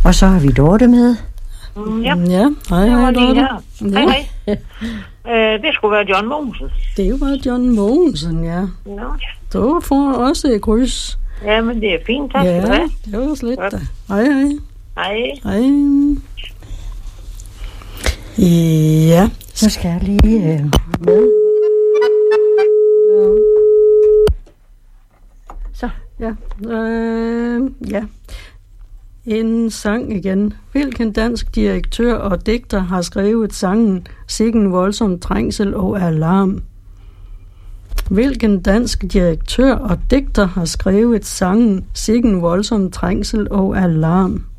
Og så har vi Dorte med. Ja. Ja, hej Dorte. Hej. Det skulle være John Mogensen. Det var John Mogensen, ja. Nå. Du får også et kryds. Ja, men det er fint. Tak ja, skal du have. det var slet da. Hej. Hej. Ja. Så skal jeg lige med. Så. Ja. Ja. En sang igen. Hvilken dansk direktør og digter har skrevet sangen Sikken voldsom trængsel og alarm? Hvilken dansk direktør og digter har skrevet sangen Sikken voldsom trængsel og alarm?